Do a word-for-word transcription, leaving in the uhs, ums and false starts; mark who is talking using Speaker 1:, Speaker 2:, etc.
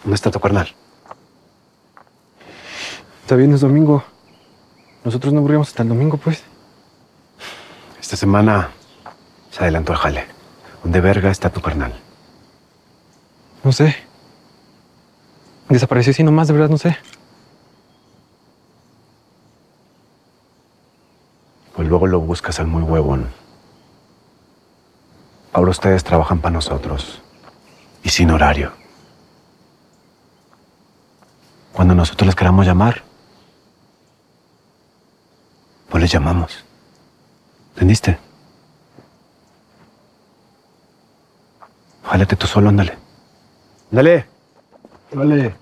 Speaker 1: ¿Dónde está tu carnal?
Speaker 2: Está bien, es domingo. Nosotros no aburrimos hasta el domingo, pues.
Speaker 1: Esta semana se adelantó el jale. ¿Dónde verga está tu carnal?
Speaker 2: No sé. Desapareció así nomás, de verdad, no sé.
Speaker 1: Pues luego lo buscas al muy huevón. Ahora ustedes trabajan para nosotros. Y sin horario. Cuando nosotros les queramos llamar, pues les llamamos. ¿Entendiste? Jálate tú solo, ándale. Ándale.
Speaker 2: Vale.